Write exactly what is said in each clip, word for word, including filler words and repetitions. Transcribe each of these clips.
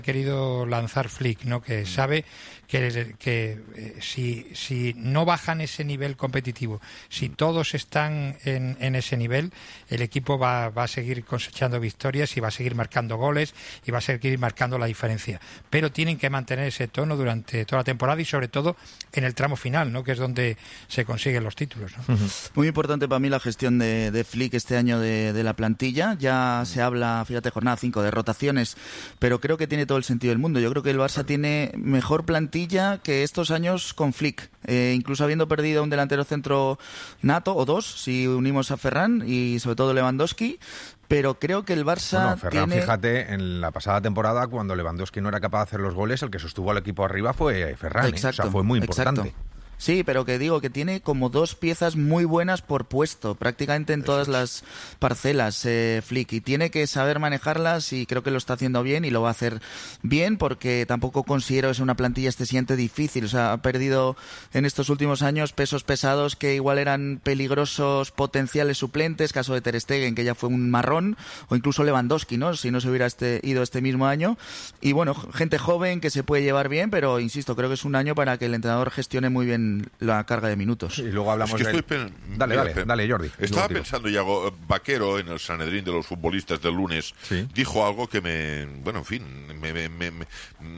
querido lanzar Flick, ¿no? Que sabe que, que eh, si, si no bajan ese nivel competitivo, si todos están en, en ese nivel, el equipo va, va a seguir cosechando victorias y va a seguir marcando goles y va a seguir marcando la diferencia. Pero tienen que mantener ese tono durante toda la temporada y sobre todo en el tramo final, ¿no? Que es donde se consiguen los títulos, ¿no? Uh-huh. Muy importante para mí la gestión de, de Flick este año de, de la plantilla. Ya se habla, fíjate, jornada cinco de rotaciones, pero creo que tiene todo el sentido del mundo. Yo creo que el Barça tiene mejor plantilla que estos años con Flick, eh, incluso habiendo perdido un delantero centro nato o dos, si unimos a Ferran y sobre todo Lewandowski. Pero creo que el Barça bueno, Ferran, tiene... fíjate, en la pasada temporada, cuando Lewandowski no era capaz de hacer los goles, el que sostuvo al equipo arriba fue Ferran. Exacto, ¿eh? O sea, fue muy importante. Exacto. Sí, pero que digo que tiene como dos piezas muy buenas por puesto, prácticamente en todas las parcelas, eh, Flick, y tiene que saber manejarlas y creo que lo está haciendo bien y lo va a hacer bien porque tampoco considero que es una plantilla excesivamente difícil. O sea, ha perdido en estos últimos años pesos pesados que igual eran peligrosos potenciales suplentes, caso de Ter Stegen, que ya fue un marrón, o incluso Lewandowski, ¿no? Si no se hubiera este, ido este mismo año. Y bueno, gente joven que se puede llevar bien, pero insisto, creo que es un año para que el entrenador gestione muy bien la carga de minutos. Y luego hablamos es que de... estoy pen... Dale, Mira, dale, pen... dale, Jordi. Estaba pensando, Iago, Vaquero, en el Sanedrín de los futbolistas del lunes, sí. dijo algo que me... Bueno, en fin, me, me, me, me,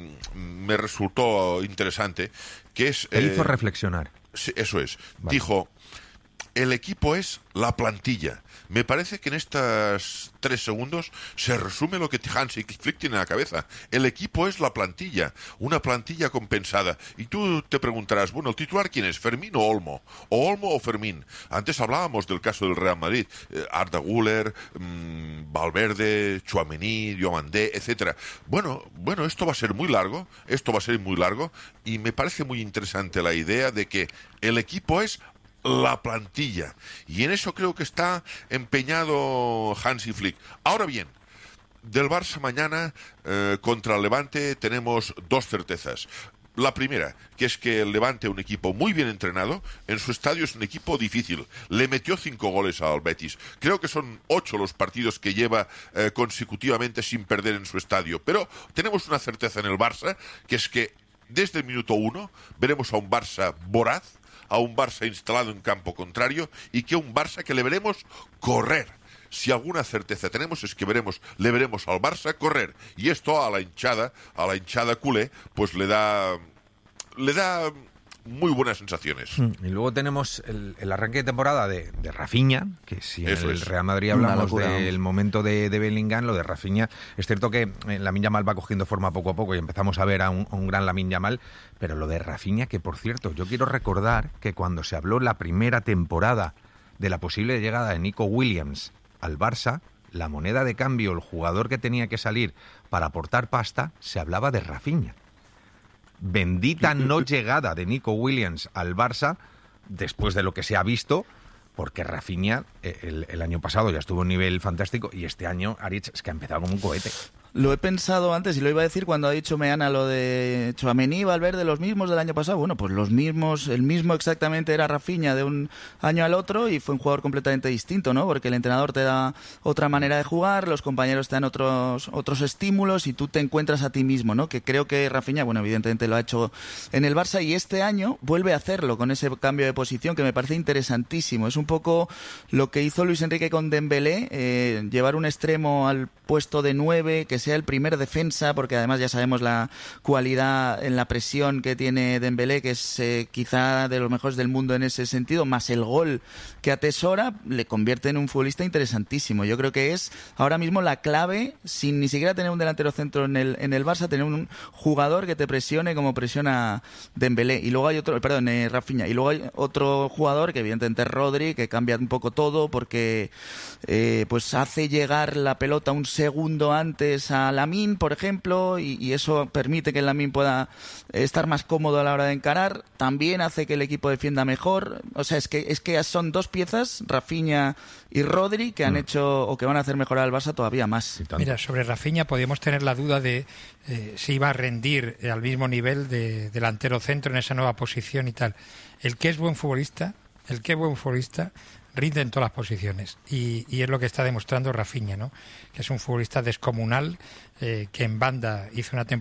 me resultó interesante, que es... Te eh... hizo reflexionar. Sí, eso es. Vale. Dijo, el equipo es la plantilla. Me parece que en estos tres segundos se resume lo que Hansi Flick tiene en la cabeza. El equipo es la plantilla, una plantilla compensada. Y tú te preguntarás, bueno, ¿el titular quién es? ¿Fermín o Olmo? ¿O Olmo o Fermín? Antes hablábamos del caso del Real Madrid. Eh, Arda Güler, mmm, Valverde, Tchouaméni, Diomandé, etcétera. Bueno, bueno, esto va a ser muy largo, esto va a ser muy largo, y me parece muy interesante la idea de que el equipo es la plantilla, y en eso creo que está empeñado Hansi Flick. Ahora bien, del Barça mañana eh, contra el Levante tenemos dos certezas. La primera, que es que el Levante, un equipo muy bien entrenado, en su estadio es un equipo difícil. Le metió cinco goles al Betis. Creo que son ocho los partidos que lleva eh, consecutivamente sin perder en su estadio. Pero tenemos una certeza en el Barça, que es que desde el minuto uno veremos a un Barça voraz, a un Barça instalado en campo contrario, y que un Barça que le veremos correr. Si alguna certeza tenemos es que veremos, le veremos al Barça correr, y esto a la hinchada, a la hinchada culé, pues le da, le da muy buenas sensaciones. Y luego tenemos el, el arranque de temporada de, de Rafinha, que si en Eso el es. Real Madrid hablamos del momento de, de Bellingham, lo de Rafinha, es cierto que eh, Lamine Yamal va cogiendo forma poco a poco y empezamos a ver a un, a un gran Lamine Yamal, pero lo de Rafinha, que por cierto, yo quiero recordar que cuando se habló la primera temporada de la posible llegada de Nico Williams al Barça, la moneda de cambio, el jugador que tenía que salir para aportar pasta, se hablaba de Rafinha. Bendita no llegada de Nico Williams al Barça después de lo que se ha visto, porque Rafinha el, el año pasado ya estuvo a un nivel fantástico y este año, Aritz, es que ha empezado como un cohete. Lo he pensado antes y lo iba a decir cuando ha dicho Meana lo de Tchouaméni y Valverde, los mismos del año pasado. Bueno, pues los mismos, el mismo exactamente era Rafinha de un año al otro y fue un jugador completamente distinto, ¿no? Porque el entrenador te da otra manera de jugar, los compañeros te dan otros otros estímulos y tú te encuentras a ti mismo, ¿no? Que creo que Rafinha, bueno, evidentemente lo ha hecho en el Barça y este año vuelve a hacerlo con ese cambio de posición que me parece interesantísimo. Es un poco lo que hizo Luis Enrique con Dembélé, eh, llevar un extremo al puesto de nueve, que sea el primer defensa, porque además ya sabemos la cualidad en la presión que tiene Dembélé, que es eh, quizá de los mejores del mundo en ese sentido, más el gol que atesora, le convierte en un futbolista interesantísimo. Yo creo que es ahora mismo la clave, sin ni siquiera tener un delantero centro en el, en el Barça, tener un jugador que te presione como presiona Dembélé. Y luego hay otro, perdón, eh, Rafinha, y luego hay otro jugador que evidentemente es Rodri, que cambia un poco todo porque eh, pues hace llegar la pelota un segundo antes a Lamine, por ejemplo, y, y eso permite que Lamine pueda estar más cómodo a la hora de encarar. También hace que el equipo defienda mejor. O sea, es que es que son dos piezas, Rafinha y Rodri, que han mm. hecho o que van a hacer mejorar al Barça todavía más. Mira, sobre Rafinha podíamos tener la duda de eh, si iba a rendir al mismo nivel de delantero centro en esa nueva posición y tal. El que es buen futbolista, el que es buen futbolista rinde en todas las posiciones. Y, y es lo que está demostrando Rafinha, ¿no? Que es un futbolista descomunal, eh, que en banda hizo una temporada